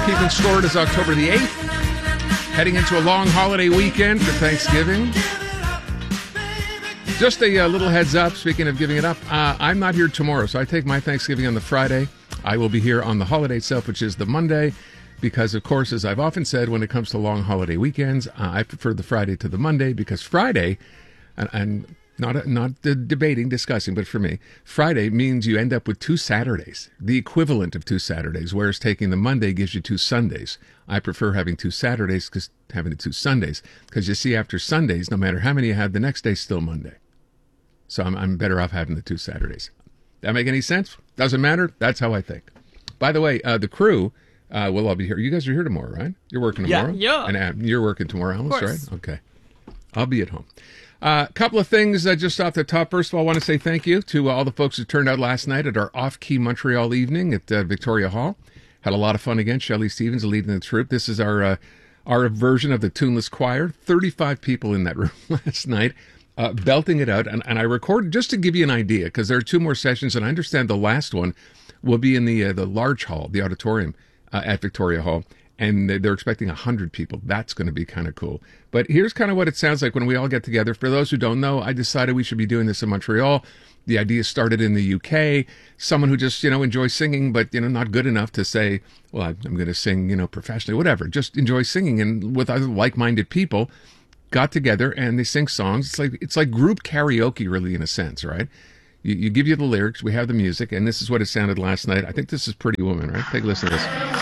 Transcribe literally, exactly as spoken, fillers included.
Keeping score, it is October the eighth. Heading into a long holiday weekend for Thanksgiving. Just a uh, little heads up, speaking of giving it up, uh, I'm not here tomorrow, so I take my Thanksgiving on the Friday. I will be here on the holiday itself, which is the Monday, because, of course, as I've often said, when it comes to long holiday weekends, uh, I prefer the Friday to the Monday, because Friday, and, and not not uh, debating, discussing, but for me, Friday means you end up with two Saturdays, the equivalent of two Saturdays, whereas taking the Monday gives you two Sundays. I prefer having two Saturdays because having the two Sundays, because you see, after Sundays, no matter how many you have, the next day's still Monday. So I'm, I'm better off having the two Saturdays. That make any sense? Doesn't matter. That's how I think. By the way, uh, the crew uh, will all be here. You guys are here tomorrow, right? You're working tomorrow? Yeah. yeah. And uh, you're working tomorrow, Alice, right? Okay. I'll be at home. A uh, couple of things uh, just off the top. First of all, I want to say thank you to all the folks who turned out last night at our Off-Key Montreal evening at uh, Victoria Hall. Had a lot of fun again. Shelley Stevens leading the troop. This is our uh, our version of the Tuneless Choir. thirty-five people in that room last night, uh, belting it out. And, and I recorded, just to give you an idea, because there are two more sessions, and I understand the last one will be in the uh, the large hall, the auditorium uh, at Victoria Hall. And they're expecting one hundred people. That's going to be kind of cool. But here's kind of what it sounds like when we all get together. For those who don't know, I decided we should be doing this in Montreal. The idea started in the U K. Someone who just, you know, enjoys singing, but, you know, not good enough to say, well, I'm going to sing, you know, professionally, whatever. Just enjoy singing. And with other like-minded people, got together and they sing songs. It's like it's like group karaoke, really, in a sense, right? You, you give you the lyrics, we have the music, and this is what it sounded last night. I think this is Pretty Woman, right? Take a listen to this.